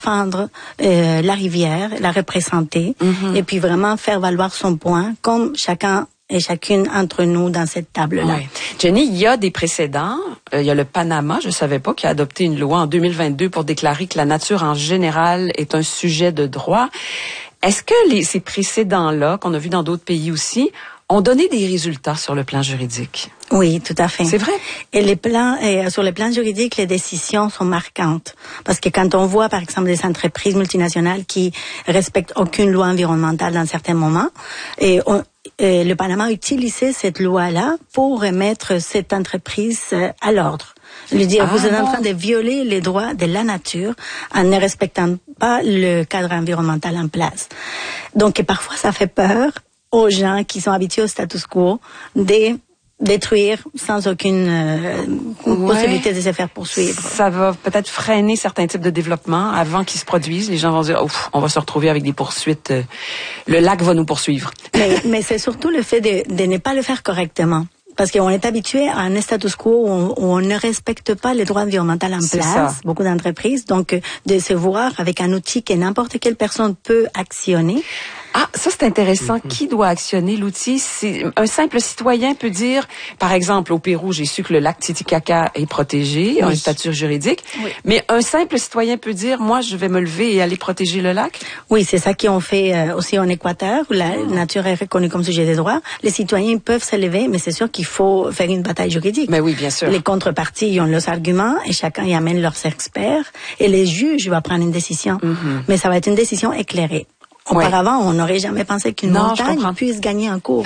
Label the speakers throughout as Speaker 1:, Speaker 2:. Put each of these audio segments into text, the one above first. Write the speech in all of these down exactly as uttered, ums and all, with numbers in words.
Speaker 1: défendre euh, la rivière, la représenter, mm-hmm. et puis vraiment faire valoir son point, comme chacun et chacune entre nous dans cette table-là.
Speaker 2: Oui. Jenny, il y a des précédents. Euh, il y a le Panama, je savais pas, qui a adopté une loi en deux mille vingt-deux pour déclarer que la nature en général est un sujet de droit. Est-ce que les, ces précédents-là, qu'on a vus dans d'autres pays aussi, ont donné des résultats sur le plan juridique?
Speaker 1: Oui, tout à fait.
Speaker 2: C'est vrai.
Speaker 1: Et les plans, et sur le plan juridique, les décisions sont marquantes. Parce que quand on voit, par exemple, des entreprises multinationales qui respectent aucune loi environnementale dans certains moments, et, on, et le Panama a utilisé cette loi-là pour remettre cette entreprise à l'ordre. Lui dire, ah, vous êtes bon. en train de violer les droits de la nature en ne respectant pas le cadre environnemental en place. Donc, parfois, ça fait peur aux gens qui sont habitués au status quo de détruire sans aucune euh, ouais. possibilité de se faire poursuivre.
Speaker 2: Ça va peut-être freiner certains types de développement avant qu'ils se produisent. Les gens vont dire, ouf, on va se retrouver avec des poursuites. Le lac va nous poursuivre.
Speaker 1: Mais, mais c'est surtout le fait de, de ne pas le faire correctement. Parce qu'on est habitué à un status quo où on, où on ne respecte pas les droits environnementaux en
Speaker 2: C'est
Speaker 1: place,
Speaker 2: ça.
Speaker 1: beaucoup d'entreprises. Donc, de se voir avec un outil que n'importe quelle personne peut actionner.
Speaker 2: Ah, ça c'est intéressant. Mm-hmm. Qui doit actionner l'outil? C'est un simple citoyen peut dire, par exemple, au Pérou, j'ai su que le lac Titicaca est protégé, oui. un statut juridique. Oui. Mais un simple citoyen peut dire, moi, je vais me lever et aller protéger le lac?
Speaker 1: Oui, c'est ça qu'on fait euh, aussi en Équateur, où la oh. nature est reconnue comme sujet des droits. Les citoyens peuvent se lever, mais c'est sûr qu'il faut faire une bataille juridique.
Speaker 2: Mais oui, bien sûr.
Speaker 1: Les contreparties, ils ont leurs arguments et chacun y amène leurs experts. Et les juges vont prendre une décision. Mm-hmm. Mais ça va être une décision éclairée. Auparavant, ouais. on n'aurait jamais pensé qu'une non, montagne puisse gagner en cours.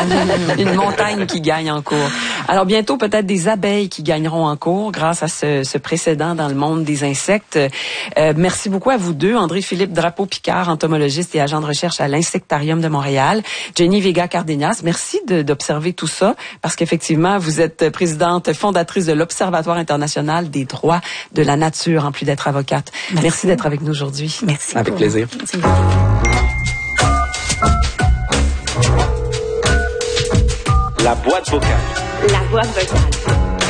Speaker 2: Une montagne qui gagne en cours. Alors bientôt, peut-être des abeilles qui gagneront en cours grâce à ce, ce précédent dans le monde des insectes. Euh, merci beaucoup à vous deux, André-Philippe Drapeau-Picard, entomologiste et agent de recherche à l'Insectarium de Montréal. Jenny Vega-Cardenas, merci de, d'observer tout ça, parce qu'effectivement, vous êtes présidente fondatrice de l'Observatoire international des droits de la nature, en plus d'être avocate. Merci, merci d'être avec nous aujourd'hui.
Speaker 1: Merci.
Speaker 3: Avec plaisir.
Speaker 1: Merci.
Speaker 3: La boîte vocale.
Speaker 4: La boîte vocale.